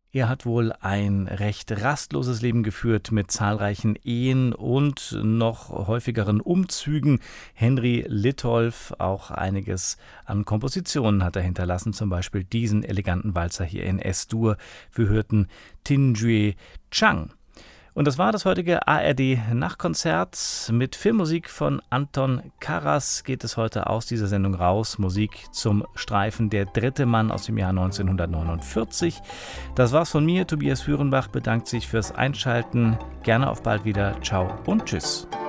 Er hat wohl ein recht rastloses Leben geführt mit zahlreichen Ehen und noch häufigeren Umzügen. Henry Litolff, auch einiges an Kompositionen hat er hinterlassen, zum Beispiel diesen eleganten Walzer hier in S-Dur. Wir hörten Tin-Jue Chang. Und das war das heutige ARD-Nachtkonzert. Mit Filmmusik von Anton Karas geht es heute aus dieser Sendung raus. Musik zum Streifen Der dritte Mann aus dem Jahr 1949. Das war's von mir. Tobias Führenbach bedankt sich fürs Einschalten. Gerne auf bald wieder. Ciao und tschüss.